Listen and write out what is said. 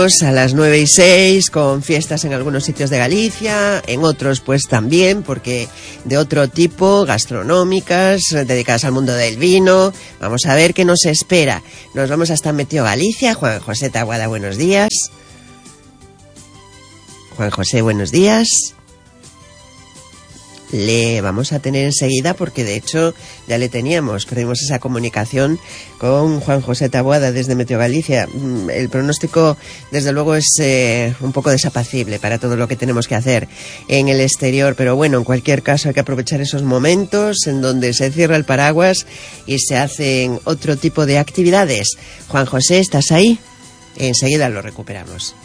A las 9:06, con fiestas en algunos sitios de Galicia, en otros pues también, porque de otro tipo, gastronómicas, dedicadas al mundo del vino. Vamos a ver qué nos espera. Nos vamos hasta Meteo Galicia. Juan José Taboada, buenos días. Juan José, buenos días. Le vamos a tener enseguida porque de hecho ya le teníamos, perdimos esa comunicación con Juan José Taboada desde Meteo Galicia. El pronóstico desde luego es un poco desapacible para todo lo que tenemos que hacer en el exterior, pero bueno, en cualquier caso hay que aprovechar esos momentos en donde se cierra el paraguas y se hacen otro tipo de actividades. Juan José, ¿estás ahí? Enseguida lo recuperamos.